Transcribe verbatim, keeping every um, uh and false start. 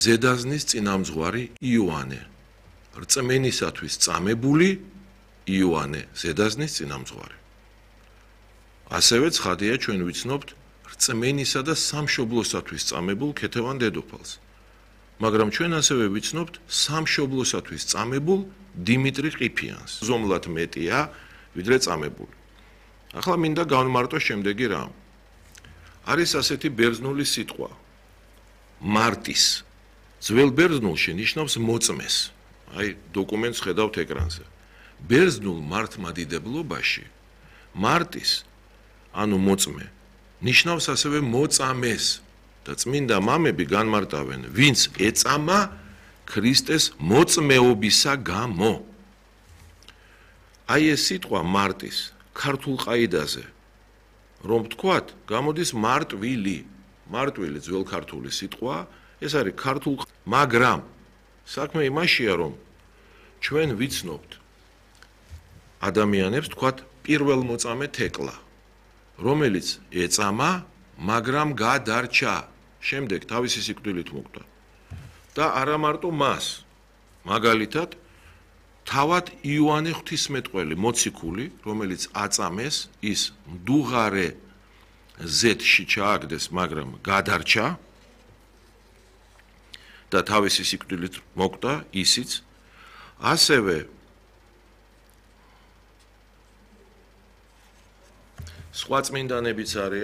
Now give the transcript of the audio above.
ზედაზნის წინამძღვარი იოანე. რწმენისათვის წამებული იოანე, ზედაზნის წინამძღვარი. ასევე ცხადია ჩვენ ვიცნობთ რწმენისა და სამშობლოსათვის წამებულ ქეთევან დედოფალს. მაგრამ ჩვენ ასევე ვიცნობთ სამშობლოსათვის წამებულ დიმიტრი ყიფიანს. ზომლად მეტია, ვიდრე წამებული. ახლა მინდა გავმარტო შემდეგი რამ. არის ასეთი ბერძნული სიტყვა მარტის. ძველ ბერძნულში ნიშნავს მოწმეს. აი დოკუმენტს ხედავთ ეკრანზე. ბერძნულ მართლმადიდებლობაში მარტის ანუ მოწმე ნიშნავს ასევე მოწამეს და წმინდა მამები განმარტავენ ვინც ეწამა ქრისტეს მოწმეობისა გამო. აი ეს სიტყვა მარტის ქართულ ყაიდაზე რომ ვთქვათ გამოდის მარტვილი. მარტვილი ძველ ქართული სიტყვა, ეს არის ქართულ, მაგრამ საქმე იმაშია რომ ჩვენ ვიცნობთ ადამიანებს თქვათ პირველ მოწამე თეკლა, რომელიც ეწამა, მაგრამ გადარჩა, შემდეგ თავისი სიკვდილით მოკვდა. და არა მარტო მას, მაგალითად თავად იოანე ღვთისმეტყველი მოციქული, რომელიც აწამეს, ის მდუღარე ზეთში ჩააგდეს, მაგრამ გადარჩა და თავისი სიკვდილით მოკვდა ისიც, ასევე სხვა წმინდანებიც არიან